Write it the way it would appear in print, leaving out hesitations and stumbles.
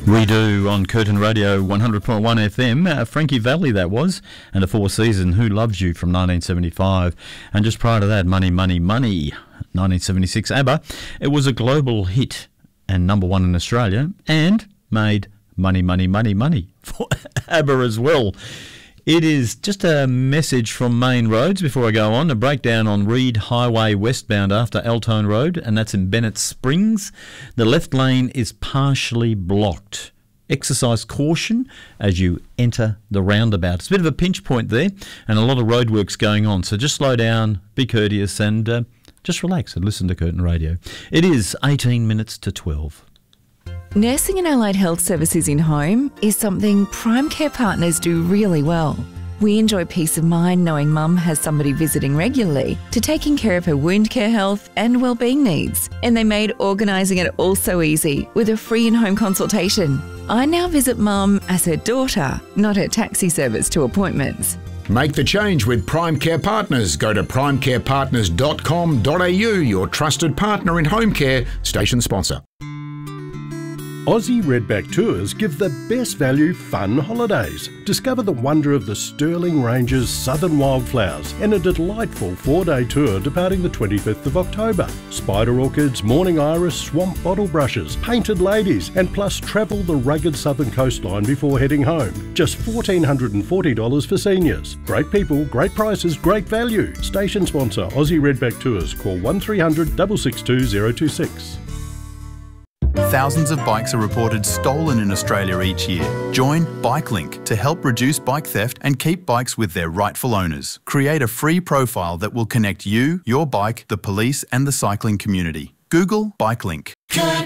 We do on Curtin Radio 100.1 FM. Frankie Valli, that was, and A Four Season, Who Loves You from 1975. And just prior to that, Money, Money, Money, 1976, ABBA. It was a global hit and number one in Australia and made money, money, money, money for ABBA as well. It is just a message from Main Roads before I go on. A breakdown on Reed Highway westbound after Altone Road, and that's in Bennett Springs. The left lane is partially blocked. Exercise caution as you enter the roundabout. It's a bit of a pinch point there and a lot of roadworks going on. So just slow down, be courteous and just relax and listen to Curtin Radio. It is 18 minutes to 12. Nursing and allied health services in home is something Prime Care Partners do really well. We enjoy peace of mind knowing Mum has somebody visiting regularly to taking care of her wound care health and wellbeing needs. And they made organising it all so easy with a free in-home consultation. I now visit Mum as her daughter, not her taxi service to appointments. Make the change with Prime Care Partners. Go to primecarepartners.com.au, your trusted partner in home care, station sponsor. Aussie Redback Tours give the best value fun holidays. Discover the wonder of the Stirling Ranges Southern Wildflowers and a delightful 4-day tour departing the 25th of October. Spider orchids, morning iris, swamp bottle brushes, painted ladies, and plus travel the rugged southern coastline before heading home. Just $1,440 for seniors. Great people, great prices, great value. Station sponsor Aussie Redback Tours. Call 1300 662 026. Thousands of bikes are reported stolen in Australia each year. Join BikeLink to help reduce bike theft and keep bikes with their rightful owners. Create a free profile that will connect you, your bike, the police and the cycling community. Google BikeLink.